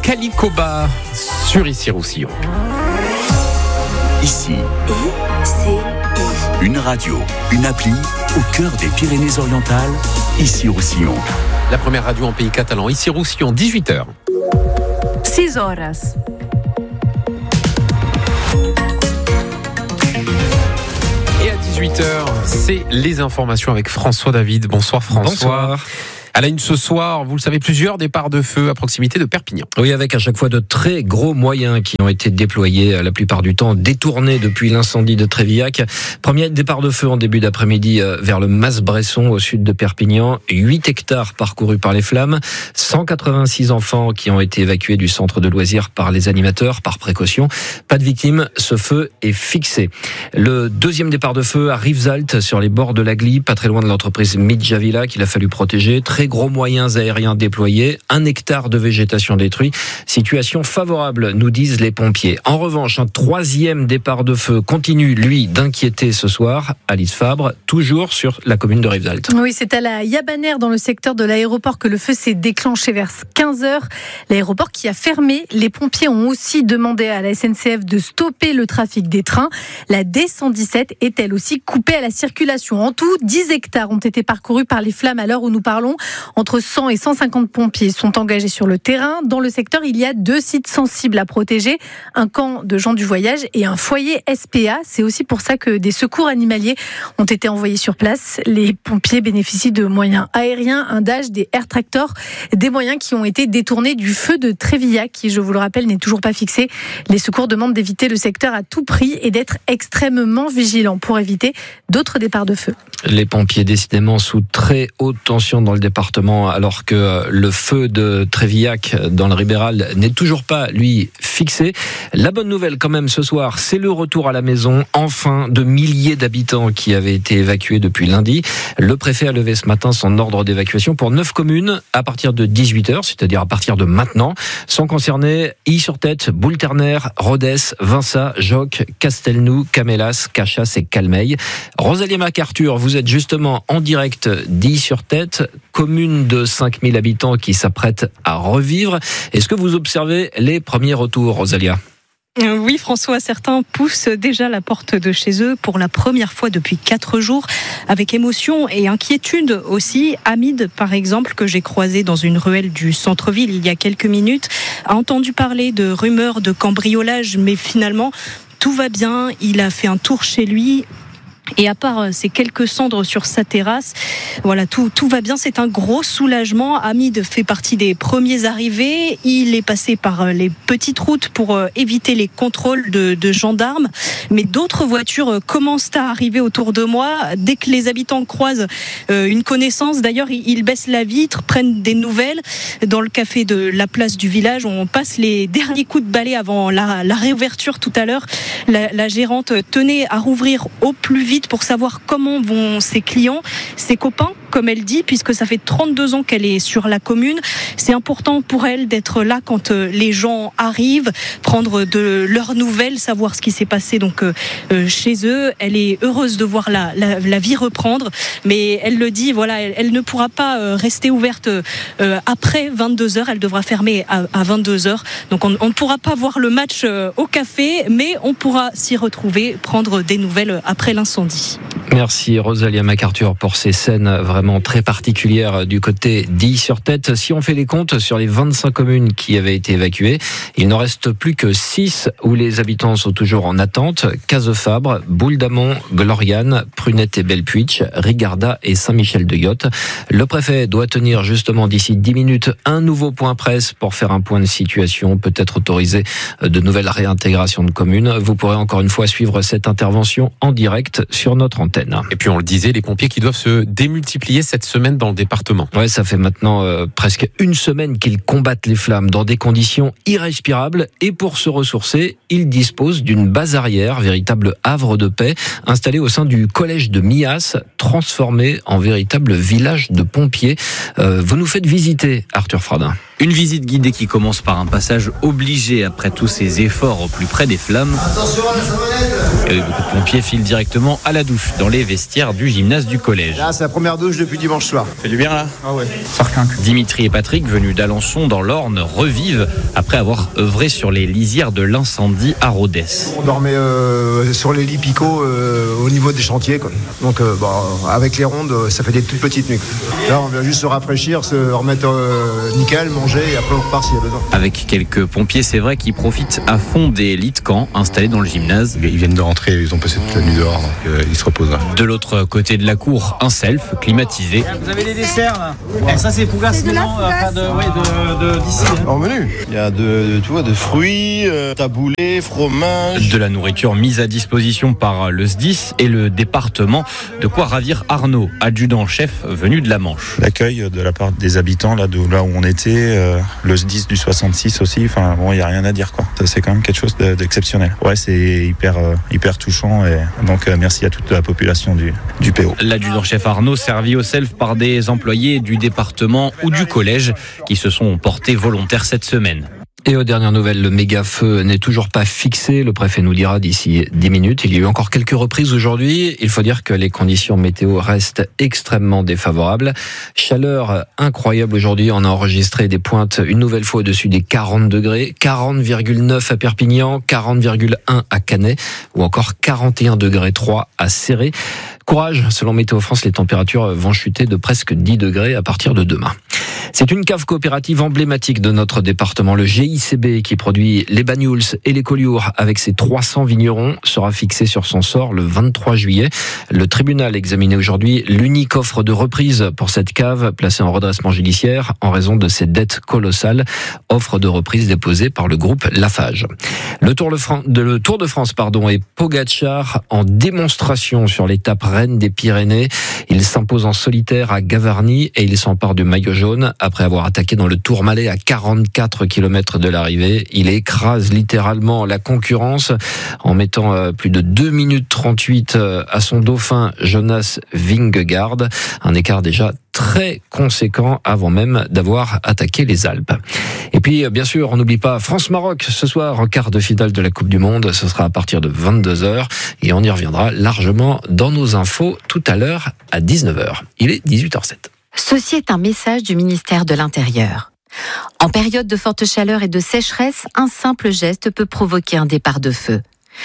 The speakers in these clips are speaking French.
Calicoba sur Issy-Roussillon. Ici, une radio, une appli au cœur des Pyrénées-Orientales, Issy-Roussillon. La première radio en pays catalan, Issy-Roussillon, 18h. 6 horas. Et à 18h, c'est les informations avec François David. Bonsoir François. Bonsoir. À la une ce soir, vous le savez, plusieurs départs de feu à proximité de Perpignan. Oui, avec à chaque fois de très gros moyens qui ont été déployés, la plupart du temps détournés depuis l'incendie de Trévillac. Premier départ de feu en début d'après-midi vers le Mas-Bresson au sud de Perpignan. 8 hectares parcourus par les flammes. 186 enfants qui ont été évacués du centre de loisirs par les animateurs par précaution. Pas de victimes, ce feu est fixé. Le deuxième départ de feu à Rivesaltes sur les bords de la Glie, pas très loin de l'entreprise Midjavila qu'il a fallu protéger. Très gros moyens aériens déployés, 1 hectare de végétation détruit. Situation favorable, nous disent les pompiers. En revanche, un troisième départ de feu continue, lui, d'inquiéter ce soir. Alice Fabre, toujours sur la commune de Rivesaltes. Oui, c'est à la Yabanère, dans le secteur de l'aéroport, que le feu s'est déclenché vers 15h. L'aéroport qui a fermé. Les pompiers ont aussi demandé à la SNCF de stopper le trafic des trains. La D117 est elle aussi coupée à la circulation. En tout, 10 hectares ont été parcourus par les flammes à l'heure où nous parlons. Entre 100 et 150 pompiers sont engagés sur le terrain. Dans le secteur, il y a 2 sites sensibles à protéger, un camp de gens du voyage et un foyer SPA. C'est aussi pour ça que des secours animaliers ont été envoyés sur place. Les pompiers bénéficient de moyens aériens, un Dash, des air tractors, des moyens qui ont été détournés du feu de Trévillac, qui, je vous le rappelle, n'est toujours pas fixé. Les secours demandent d'éviter le secteur à tout prix et d'être extrêmement vigilants pour éviter d'autres départs de feu. Les pompiers décidément sous très haute tension dans le département, alors que le feu de Trévillac dans le Ribéral n'est toujours pas, lui, fixé. La bonne nouvelle quand même ce soir, c'est le retour à la maison, enfin, de milliers d'habitants qui avaient été évacués depuis lundi. Le préfet a levé ce matin son ordre d'évacuation pour 9 communes à partir de 18h, c'est-à-dire à partir de maintenant. Sont concernés Illy-sur-Tête, Boule-Ternaire, Rodez, Vinça, Joc, Castelnou, Camélas, Cachas et Calmeil. Rosalie MacArthur, vous êtes justement en direct d'Illy-sur-Tête, commune de 5000 habitants qui s'apprête à revivre. Est-ce que vous observez les premiers retours, Rosalia ? Oui, François, certains poussent déjà la porte de chez eux pour la première fois depuis 4 jours, avec émotion et inquiétude aussi. Hamid, par exemple, que j'ai croisé dans une ruelle du centre-ville il y a quelques minutes, a entendu parler de rumeurs de cambriolage, mais finalement, tout va bien. Il a fait un tour chez lui. Et à part ces quelques cendres sur sa terrasse, voilà, tout va bien. C'est un gros soulagement. Hamid fait partie des premiers arrivés. Il est passé par les petites routes pour éviter les contrôles de gendarmes. Mais d'autres voitures commencent à arriver autour de moi. Dès que les habitants croisent une connaissance, d'ailleurs, ils baissent la vitre, prennent des nouvelles. Dans le café de la place du village, on passe les derniers coups de balai avant la réouverture tout à l'heure. La gérante tenait à rouvrir au plus vite pour savoir comment vont ses clients, ses copains, comme elle dit, puisque ça fait 32 ans qu'elle est sur la commune. C'est important pour elle d'être là quand les gens arrivent, prendre de leurs nouvelles, savoir ce qui s'est passé donc chez eux. Elle est heureuse de voir la vie reprendre, mais elle le dit, voilà, elle ne pourra pas rester ouverte après 22h, elle devra fermer à 22h. Donc on ne pourra pas voir le match au café, mais on pourra s'y retrouver, prendre des nouvelles après l'incendie. Merci Rosalia MacArthur pour ces scènes vraiment très particulières du côté d'Illy-sur-Tête. Si on fait les comptes sur les 25 communes qui avaient été évacuées, il n'en reste plus que 6 où les habitants sont toujours en attente. Cazefabre, Boule-d'Amont, Gloriane, Prunette et Belpuich, Rigarda et Saint-Michel-de-Yotte. Le préfet doit tenir justement d'ici 10 minutes un nouveau point presse pour faire un point de situation, peut-être autoriser de nouvelles réintégrations de communes. Vous pourrez encore une fois suivre cette intervention en direct sur notre antenne. Et puis on le disait, les pompiers qui doivent se démultiplier cette semaine dans le département. Ouais, ça fait maintenant presque une semaine qu'ils combattent les flammes dans des conditions irrespirables. Et pour se ressourcer, ils disposent d'une base arrière, véritable havre de paix, installée au sein du collège de Mias, transformé en véritable village de pompiers. Vous nous faites visiter, Arthur Fradin. Une visite guidée qui commence par un passage obligé après tous ces efforts au plus près des flammes. Attention à la savonnette. Et beaucoup de pompiers filent directement à la douche dans les vestiaires du gymnase du collège. Là, c'est la première douche depuis dimanche soir. Fait du bien là ? Ah ouais. Dimitri et Patrick, venus d'Alençon dans l'Orne, revivent après avoir œuvré sur les lisières de l'incendie à Rodez. On dormait sur les lits picots au niveau des chantiers, quoi. Donc avec les rondes, ça fait des toutes petites nuits. Là, on vient juste se rafraîchir, se remettre nickel, manger et après on repart s'il y a besoin. Avec quelques pompiers, c'est vrai, qui profitent à fond des lits de camp installés dans le gymnase. Ils viennent de rentrer, ils ont passé toute la nuit dehors, donc ils se reposent là. De l'autre côté de la cour, un self climatisé. Vous avez les desserts là. Et ça c'est Pougas maintenant, d'ici. En menu, il y a de fruits, taboulé, fromage. De la nourriture mise à disposition par le SDIS et le département. De quoi ravir Arnaud, adjudant-chef venu de la Manche. L'accueil de la part des habitants là où on était, le SDIS du 66 aussi, enfin bon, il n'y a rien à dire quoi. C'est quand même quelque chose d'exceptionnel. Ouais, c'est hyper touchant et donc merci à toute la population du PO. L'adjudant-chef Arnaud, servi au self par des employés du département ou du collège qui se sont portés volontaires cette semaine. Et aux dernières nouvelles, le méga-feu n'est toujours pas fixé. Le préfet nous dira d'ici 10 minutes. Il y a eu encore quelques reprises aujourd'hui. Il faut dire que les conditions météo restent extrêmement défavorables. Chaleur incroyable aujourd'hui. On a enregistré des pointes une nouvelle fois au-dessus des 40 degrés. 40,9 à Perpignan, 40,1 à Canet ou encore 41,3 degrés à Céré. Courage, selon Météo France, les températures vont chuter de presque 10 degrés à partir de demain. C'est une cave coopérative emblématique de notre département. Le GICB, qui produit les Banyuls et les Collioures avec ses 300 vignerons, sera fixé sur son sort le 23 juillet. Le tribunal examinait aujourd'hui l'unique offre de reprise pour cette cave placée en redressement judiciaire en raison de ses dettes colossales. Offre de reprise déposée par le groupe Lafarge. Le Tour de France, et Pogačar en démonstration sur l'étape reine des Pyrénées. Il s'impose en solitaire à Gavarnie et il s'empare du maillot jaune après avoir attaqué dans le Tourmalet à 44 km de l'arrivée. Il écrase littéralement la concurrence en mettant plus de 2 minutes 38 à son dauphin Jonas Vingegaard. Un écart déjà très conséquent avant même d'avoir attaqué les Alpes. Et puis, bien sûr, on n'oublie pas France-Maroc ce soir en quart de finale de la Coupe du Monde. Ce sera à partir de 22h et on y reviendra largement dans nos infos tout à l'heure à 19h. Il est 18h07. Ceci est un message du ministère de l'Intérieur. En période de forte chaleur et de sécheresse, un simple geste peut provoquer un départ de feu.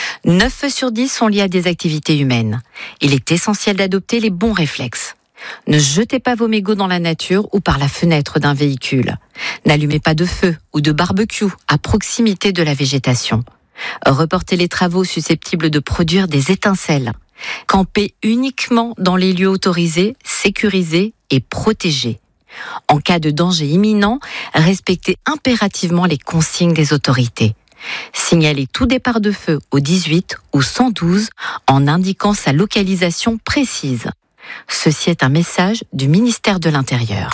9 feux sur 10 sont liés à des activités humaines. Il est essentiel d'adopter les bons réflexes. Ne jetez pas vos mégots dans la nature ou par la fenêtre d'un véhicule. N'allumez pas de feu ou de barbecue à proximité de la végétation. Reportez les travaux susceptibles de produire des étincelles. Campez uniquement dans les lieux autorisés, sécurisés et protégés. En cas de danger imminent, respectez impérativement les consignes des autorités. Signalez tout départ de feu au 18 ou 112 en indiquant sa localisation précise. Ceci est un message du ministère de l'Intérieur.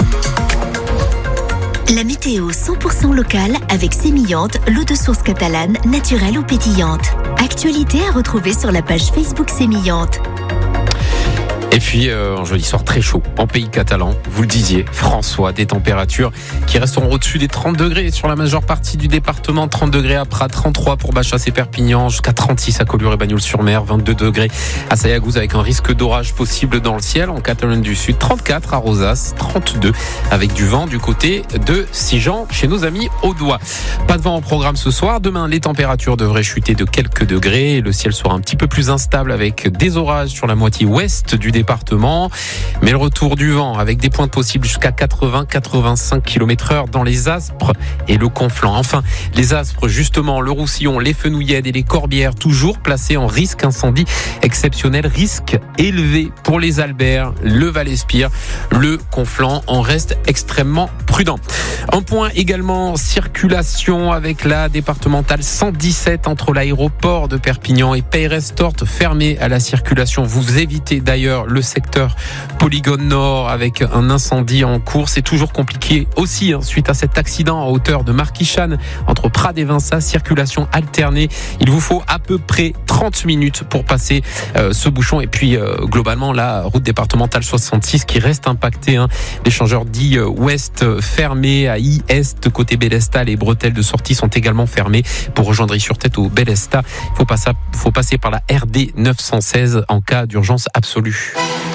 La météo 100% locale avec Sémillante, l'eau de source catalane, naturelle ou pétillante. Actualité à retrouver sur la page Facebook Sémillante. Et puis, un jeudi soir très chaud en pays catalan. Vous le disiez, François, des températures qui resteront au-dessus des 30 degrés sur la majeure partie du département. 30 degrés à Prat, 33 pour Bachas et Perpignan, jusqu'à 36 à Collioure et Bagnols-sur-Mer, 22 degrés à Sayagouz avec un risque d'orage possible dans le ciel. En Catalogne du Sud, 34 à Rosas, 32 avec du vent du côté de Sijan chez nos amis audois. Pas de vent en programme ce soir. Demain, les températures devraient chuter de quelques degrés et le ciel sera un petit peu plus instable avec des orages sur la moitié ouest du département, mais le retour du vent avec des pointes possibles jusqu'à 80-85 km/h dans les Aspres et le Conflent. Enfin, les Aspres, justement, le Roussillon, les Fenouillèdes et les Corbières, toujours placés en risque incendie exceptionnel, risque élevé pour les Alberts, le Val-Espire, le Conflent en reste extrêmement prudent. Un point également circulation avec la départementale 117 entre l'aéroport de Perpignan et Peyrestort, fermée à la circulation. Vous évitez d'ailleurs le secteur Polygone Nord avec un incendie en cours. C'est toujours compliqué aussi suite à cet accident à hauteur de Marquichane entre Prades et Vinça. Circulation alternée. Il vous faut à peu près 30 minutes pour passer ce bouchon. Et puis globalement la route départementale 66 qui reste impactée. L'échangeur dit ouest fermé à I-Est côté Bélesta. Les bretelles de sortie sont également fermées pour rejoindre Sur-Tête au Bélesta. Il faut passer par la RD 916 en cas d'urgence absolue.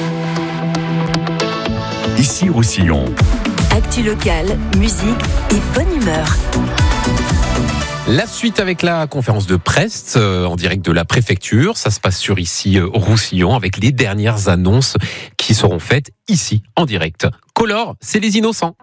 Ici Roussillon. Actu locale, musique et bonne humeur. La suite avec la conférence de presse en direct de la préfecture. Ça se passe sur ici Roussillon avec les dernières annonces qui seront faites ici en direct. Color, c'est les innocents.